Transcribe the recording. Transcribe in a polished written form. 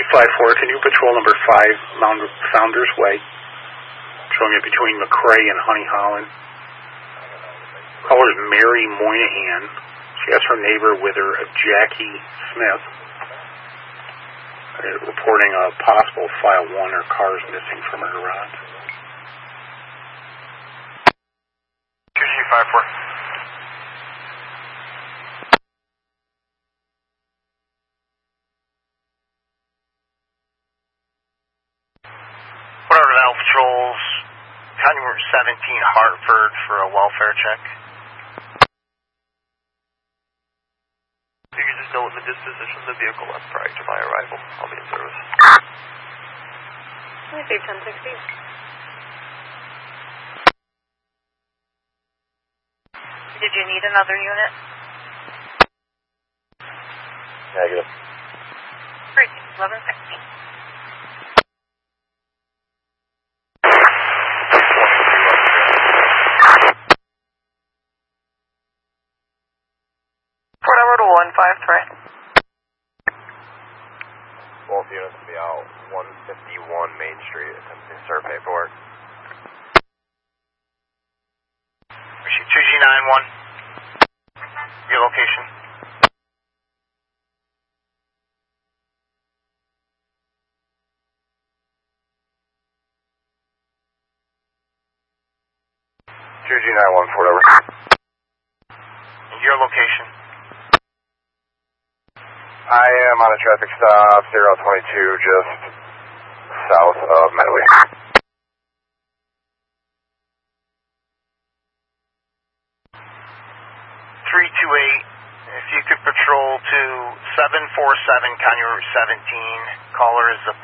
254, can you patrol number 5, Founders Way? Showing it between McRae and Honey Holland. Caller is Mary Moynihan. She has her neighbor with her, Jackie Smith. Reporting a possible file 1 or cars missing from her garage. 254. What are the Elf Patrols? County Route 17, Hartford, for a welfare check. You can just note in the disposition of the vehicle left prior to my arrival. I'll be in service. I say 1060. Did you need another unit? Negative. Great, 1160. Port number to 153. Both units will be out 151 Main Street, attempting survey paperwork. Issue 2G91. Your location. G91, Fort over. Your location. I am on a traffic stop, 022, just south of Medway. 328, if you could patrol to 747 County Route 17, caller is the